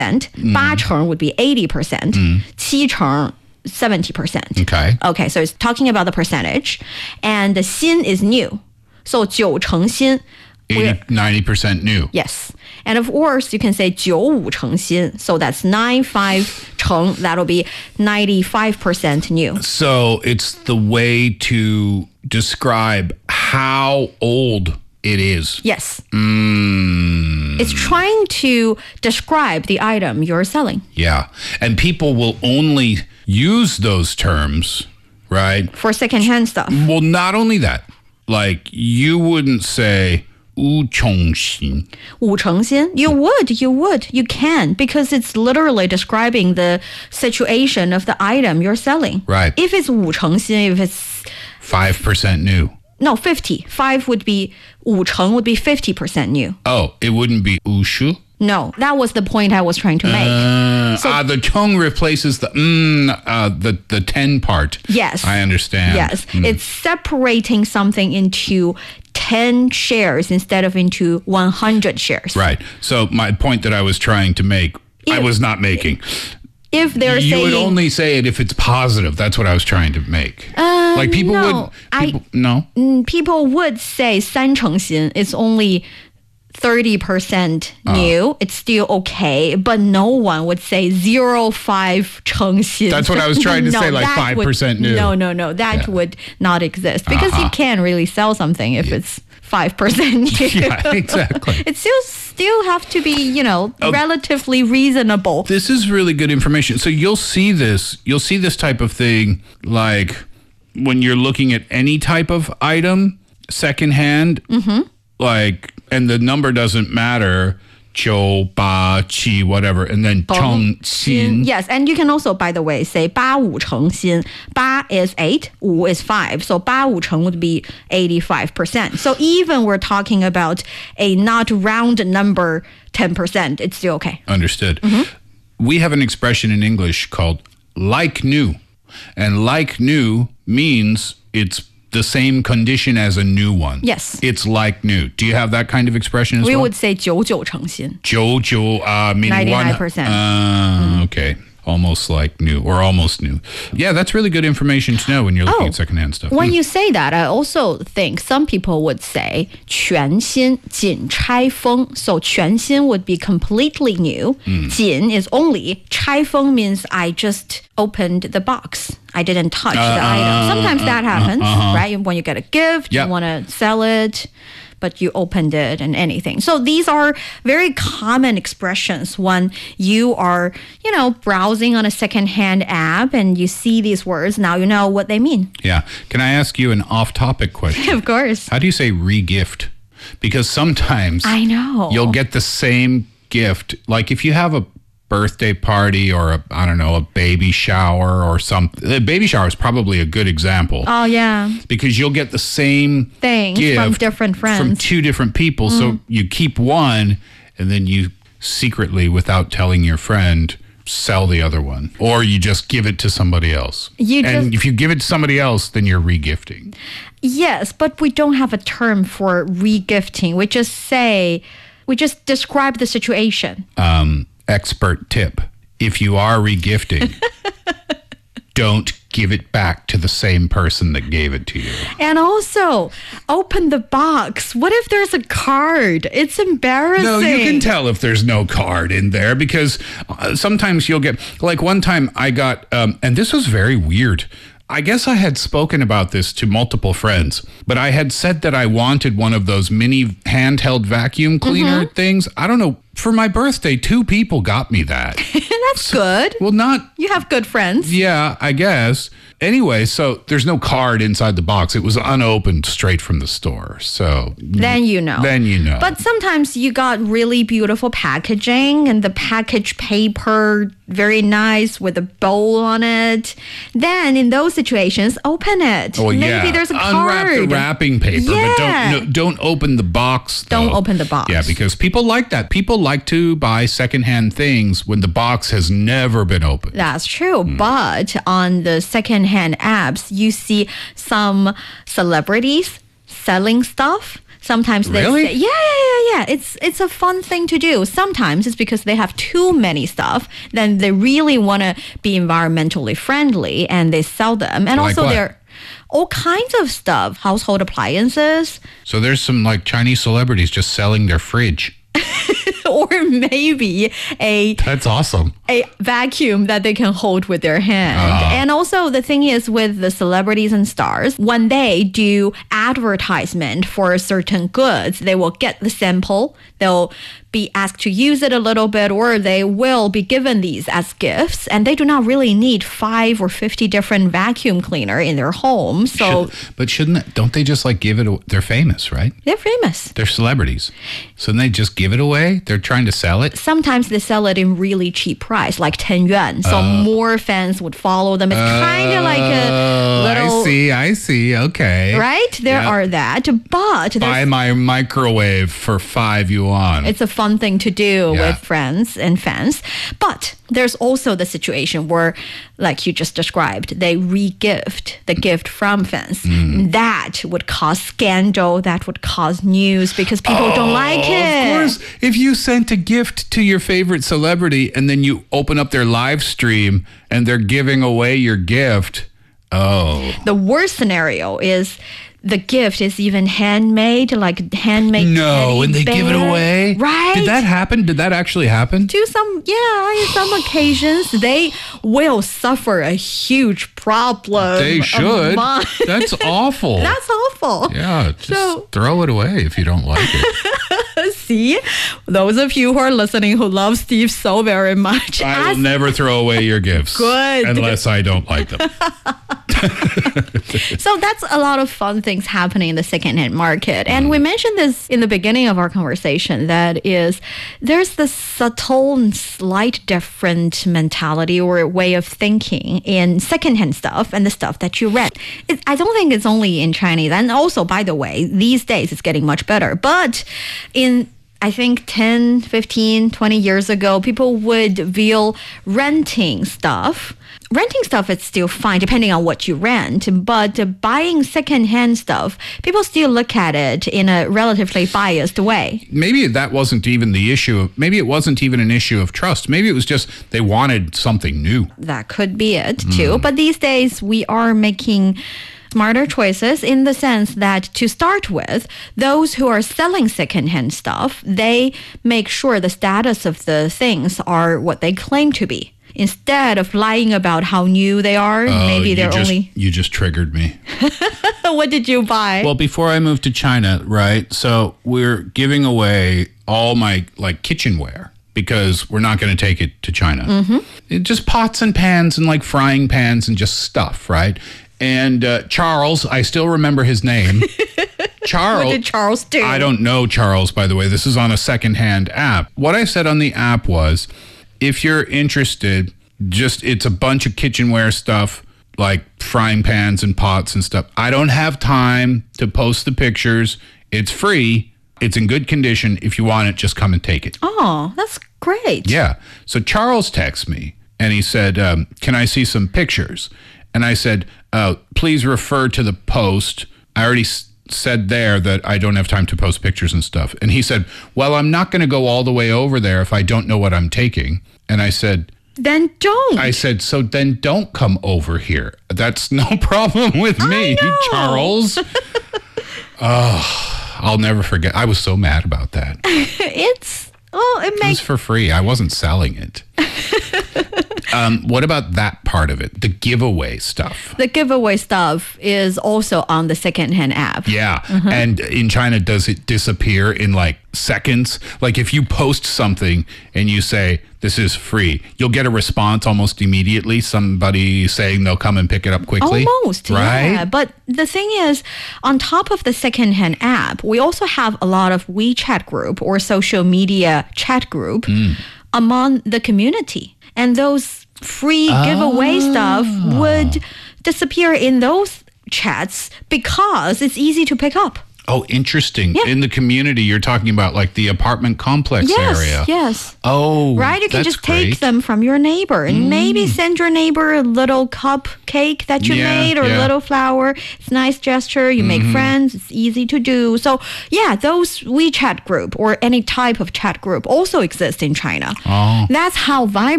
八成 would be 80%, 七成 70%. Okay, so it's talking about the percentage. And the 新 is new. So 九成新 90% new. Yes. And of course, you can say 九五成新. So that's 95成. That'll be 95% new. So it's the way to describe how old it is. Yes. It's trying to describe the item you're selling. Yeah. And people will only use those terms, right? For secondhand stuff. Well, not only that. Like, you wouldn't say 五成新. 五成新? You can, because it's literally describing the situation of the item you're selling. Right. If it's 五成新, if it's 5% new. No, 50. 5 would be 五成 would be 50% new. Oh, it wouldn't be 五十? No, that was the point I was trying to make. The tongue replaces the 10 part. Yes. I understand. Yes. It's separating something into 10 shares instead of into 100 shares. Right. So my point that I was trying to make, I was not making. If they're you saying... would only say it if it's positive. That's what I was trying to make. Like people would... People would say 三成新. It's only 30% new. It's still okay. But no one would say 05 成新. That's what I was trying to say, like 5% new. No. That would not exist. Because you can't really sell something if it's 5% new. Yeah, exactly. It still have to be, relatively reasonable. This is really good information. So you'll see this type of thing, like when you're looking at any type of item, secondhand, like, and the number doesn't matter, 九八七 whatever, and then 成新. Yes, and you can also, by the way, say 八五成新. 八 is 8, 五 is 5. So 八五成 would be 85%. So even we're talking about a not round number 10%, it's still okay. Understood. We have an expression in English called like new. And like new means it's the same condition as a new one. Yes. It's like new. Do you have that kind of expression as well? We would say 九九成新. 九, meaning 99%. Okay. Almost like new or almost new. Yeah, that's really good information to know when you're looking at secondhand stuff. When you say that, I also think some people would say 全新仅拆封. So 全新 would be completely new. 仅 is only. 拆封 means I just opened the box. I didn't touch the item. Sometimes that happens, right? When you get a gift, you want to sell it, but you opened it and anything. So these are very common expressions when you are, browsing on a secondhand app and you see these words. Now you know what they mean. Yeah. Can I ask you an off-topic question? Of course. How do you say re-gift? Because sometimes I know you'll get the same gift. Like if you have a birthday party or a baby shower or something. A baby shower is probably a good example. Oh, yeah. Because you'll get the same thing from different friends. From two different people. So you keep one and then you secretly, without telling your friend, sell the other one. Or you just give it to somebody else. If you give it to somebody else, then you're re-gifting. Yes, but we don't have a term for re-gifting. We just describe the situation. Expert tip. If you are re-gifting, don't give it back to the same person that gave it to you. And also, open the box. What if there's a card? It's embarrassing. No, you can tell if there's no card in there because sometimes you'll get, like one time I got, and this was very weird. I guess I had spoken about this to multiple friends, but I had said that I wanted one of those mini handheld vacuum cleaner things. I don't know. For my birthday, 2 people got me that. That's good. Well, You have good friends. Yeah, I guess. Anyway, so there's no card inside the box. It was unopened straight from the store. So then you know. But sometimes you got really beautiful packaging and the package paper very nice with a bowl on it. Then in those situations, open it. Oh, Maybe there's a card. Unwrap the wrapping paper, but don't open the box. Though. Don't open the box. Yeah, because people like that. People like to buy secondhand things when the box has never been opened. That's true. But on the secondhand apps, you see some celebrities selling stuff. Sometimes they Really? say, yeah. It's a fun thing to do. Sometimes it's because they have too many stuff. Then they really want to be environmentally friendly and they sell them. And Like also what? they're all kinds of stuff, household appliances, So there's some like Chinese celebrities just selling their fridge. or maybe That's awesome. a vacuum that they can hold with their hand. And also the thing is with the celebrities and stars, when they do advertisement for certain goods, they will get the sample, they'll be asked to use it a little bit, or they will be given these as gifts, and they do not really need 5 or 50 different vacuum cleaner in their home. So But don't they just like give it? They're famous, right? they're famous. They're celebrities. So they just give it away? They're trying to sell it? Sometimes they sell it in really cheap price, like 10 yuan. So more fans would follow them. It's kind of like a little... I see. Okay. Right? There Yeah. are that. But Buy my microwave for 5 yuan. it's a fun thing to do Yeah. with friends and fans. But there's also the situation where, like you just described, they re-gift the gift from fans. That would cause scandal. That would cause news because people don't like it. Of course, if you sent a gift to your favorite celebrity and then you open up their live stream and they're giving away your gift, The worst scenario is the gift is even handmade, like handmade. no, teddy and they give it bear. away? Right? Did that happen? Did that actually happen? To some occasions, they will suffer a huge problem. They of should. mind. That's awful. That's awful. Yeah, just So- throw it away if you don't like it. See, those of you who are listening who love Steve so very much, I will ask- never throw away your gifts. Good. Unless I don't like them. so that's a lot of fun things happening in the secondhand market. And we mentioned this in the beginning of our conversation, that is, there's this subtle and slight different mentality or way of thinking in secondhand stuff and the stuff that you rent. I don't think it's only in Chinese. And also, by the way, these days it's getting much better. But in I think 10, 15, 20 years ago, people would view renting stuff. Renting stuff is still fine depending on what you rent, but buying secondhand stuff, people still look at it in a relatively biased way. Maybe that wasn't even the issue. Maybe it wasn't even an issue of trust. Maybe it was just they wanted something new. That could be it too. But these days we are making smarter choices in the sense that, to start with, those who are selling secondhand stuff, they make sure the status of the things are what they claim to be. Instead of lying about how new they are, maybe they're only... You just triggered me. What did you buy? Well, before I moved to China, right? So we're giving away all my like kitchenware because we're not going to take it to China. Just pots and pans and like frying pans and just stuff, right? And Charles, I still remember his name. Charles. What did Charles do? I don't know Charles, by the way. This is on a secondhand app. What I said on the app was, if you're interested, it's a bunch of kitchenware stuff, like frying pans and pots and stuff. I don't have time to post the pictures. It's free. It's in good condition. If you want it, just come and take it. Oh, that's great. Yeah. So Charles texts me and he said, can I see some pictures? And I said, please refer to the post. I already said there that I don't have time to post pictures and stuff. And he said, well, I'm not going to go all the way over there if I don't know what I'm taking. And I said, Then don't. I said, so then don't come over here. That's no problem with me, know. Charles. I'll never forget. I was so mad about that. It It was makes... for free. I wasn't selling it. What about that part of it? The giveaway stuff. The giveaway stuff is also on the secondhand app. Yeah. And in China, does it disappear in like seconds? Like if you post something and you say, this is free, you'll get a response almost immediately. Somebody saying they'll come and pick it up quickly. Almost, right? yeah. But the thing is, on top of the secondhand app, we also have a lot of WeChat group or social media chat group among the community. And those free giveaway stuff would disappear in those chats because it's easy to pick up. Oh, interesting. Yeah. In the community, you're talking about like the apartment complex area. Yes. Oh, Right? You can that's just take great. them from your neighbor and maybe send your neighbor a little cupcake that you Yeah, made or a yeah. little flower. It's a nice gesture. You make friends. It's easy to do. So, yeah, those WeChat group or any type of chat group also exist in China. Oh. That's how vibrant